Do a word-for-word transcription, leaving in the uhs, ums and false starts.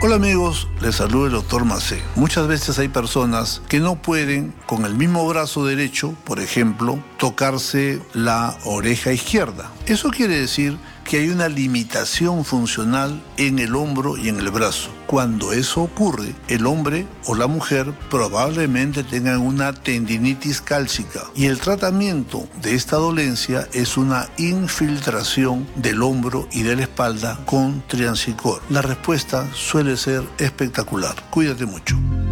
Hola amigos, les saluda el doctor Macé. Muchas veces hay personas que no pueden con el mismo brazo derecho, por ejemplo, tocarse la oreja izquierda. Eso quiere decir que hay una limitación funcional en el hombro y en el brazo. Cuando eso ocurre, el hombre o la mujer probablemente tengan una tendinitis cálcica y el tratamiento de esta dolencia es una infiltración del hombro y de la espalda con Triancicor. La respuesta suele ser espectacular. Cuídate mucho.